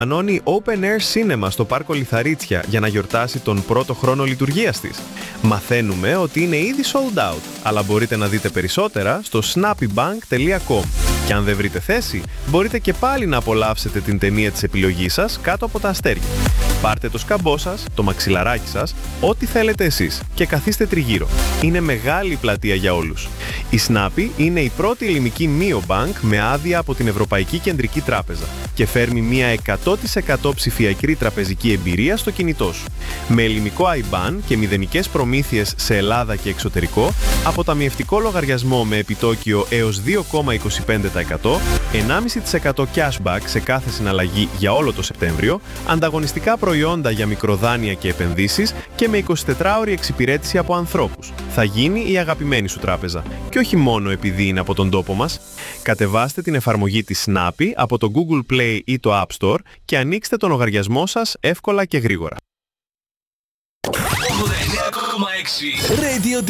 Ανώνει Open Air Cinema στο Πάρκο Λιθαρίτσια για να γιορτάσει τον πρώτο χρόνο λειτουργίας της. Μαθαίνουμε ότι είναι ήδη sold out, αλλά μπορείτε να δείτε περισσότερα στο snappybank.com. Και αν δεν βρείτε θέση, μπορείτε και πάλι να απολαύσετε την ταινία της επιλογής σας κάτω από τα αστέρια. Πάρτε το σκαμπό σας, το μαξιλαράκι σας, ό,τι θέλετε εσείς και καθίστε τριγύρω. Είναι μεγάλη πλατεία για όλους. Η Snappy είναι η πρώτη ελληνική neobank με άδεια από την Ευρωπαϊκή Κεντρική Τράπεζα και φέρνει μια 100% ψηφιακή τραπεζική εμπειρία στο κινητό σου. Με ελληνικό IBAN και μηδενικές προμήθειες σε Ελλάδα και εξωτερικό, αποταμιευτικό λογαριασμό με επιτόκιο έως 2,25%, 1,5% cashback σε κάθε συναλλαγή για όλο το Σεπτέμβριο, ανταγωνιστικά προϊόντα για μικροδάνεια και επενδύσεις και με 24ωρη εξυπηρέτηση από ανθρώπους. Θα γίνει η αγαπημένη σου τράπεζα. Και όχι μόνο επειδή είναι από τον τόπο μας. Κατεβάστε την εφαρμογή της Snappy από το Google Play ή το App Store και ανοίξτε τον λογαριασμό σας εύκολα και γρήγορα. Radio